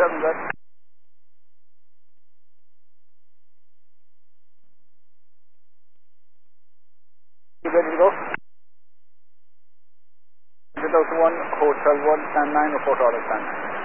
7, good. You ready to go? Delta 1, Hotel 1, stand 9, report order, stand 9.